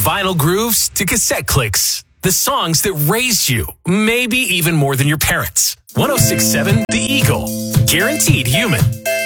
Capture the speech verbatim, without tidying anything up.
vinyl grooves to cassette clicks. The songs that raised you, maybe even more than your parents. one oh six point seven The Eagle. Guaranteed human.